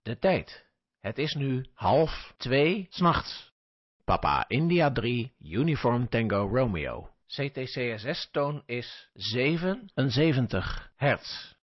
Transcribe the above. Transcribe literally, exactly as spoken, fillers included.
De tijd. Het is nu half twee 's nachts. Papa India drie, Uniform Tango Romeo. C T C S S-toon is zevenenzeventig hertz.